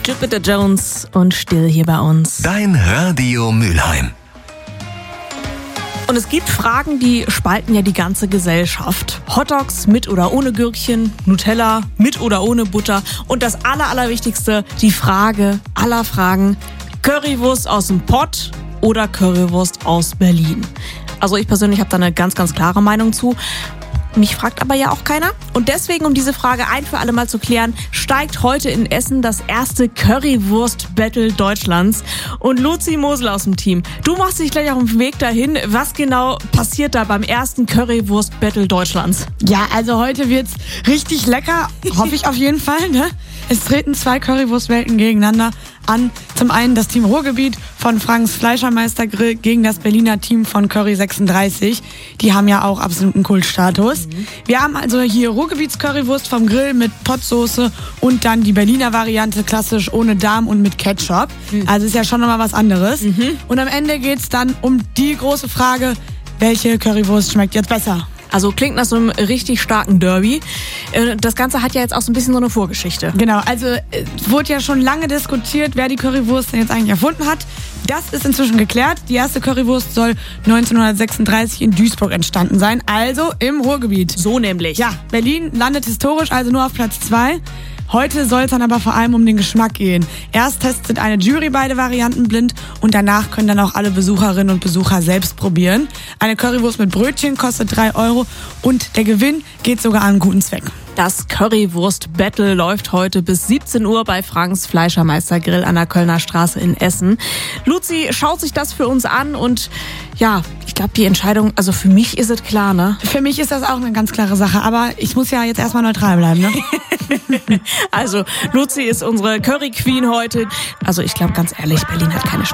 Jupiter Jones und Still hier bei uns. Dein Radio Mülheim. Und es gibt Fragen, die spalten ja die ganze Gesellschaft. Hotdogs mit oder ohne Gürkchen, Nutella mit oder ohne Butter und das Allerwichtigste, die Frage aller Fragen, Currywurst aus dem Pott oder Currywurst aus Berlin. Also ich persönlich habe da eine ganz, ganz klare Meinung zu. Mich fragt aber ja auch keiner. Und deswegen, um diese Frage ein für alle Mal zu klären, steigt heute in Essen das erste Currywurst-Battle Deutschlands. Und Luzi Mosel aus dem Team, du machst dich gleich auf den Weg dahin. Was genau passiert da beim ersten Currywurst-Battle Deutschlands? Ja, also heute wird's richtig lecker, hoffe ich auf jeden Fall, ne? Es treten 2 Currywurstwelten gegeneinander an. Zum einen das Team Ruhrgebiet von Franks Fleischermeister-Grill gegen das Berliner Team von Curry 36. Die haben ja auch absoluten Kultstatus. Wir haben also hier Ruhrgebiets-Currywurst vom Grill mit Pottsoße und dann die Berliner Variante klassisch ohne Darm und mit Ketchup. Also ist ja schon nochmal was anderes. Und am Ende geht's dann um die große Frage, welche Currywurst schmeckt jetzt besser? Also klingt nach so einem richtig starken Derby. Das Ganze hat ja jetzt auch so ein bisschen so eine Vorgeschichte. Genau, also es wurde ja schon lange diskutiert, wer die Currywurst denn jetzt eigentlich erfunden hat. Das ist inzwischen geklärt. Die erste Currywurst soll 1936 in Duisburg entstanden sein, also im Ruhrgebiet. So nämlich. Ja, Berlin landet historisch also nur auf Platz 2. Heute soll es dann aber vor allem um den Geschmack gehen. Erst testet eine Jury beide Varianten blind und danach können dann auch alle Besucherinnen und Besucher selbst probieren. Eine Currywurst mit Brötchen kostet 3 € und der Gewinn geht sogar an einen guten Zweck. Das Currywurst-Battle läuft heute bis 17 Uhr bei Franks Fleischermeister-Grill an der Kölner Straße in Essen. Luzi schaut sich das für uns an und ja, ich glaube, die Entscheidung, also für mich ist es klar, ne? Für mich ist das auch eine ganz klare Sache, aber ich muss ja jetzt erstmal neutral bleiben, ne? Also, Luzi ist unsere Curry Queen heute. Also, ich glaube, ganz ehrlich, Berlin hat keine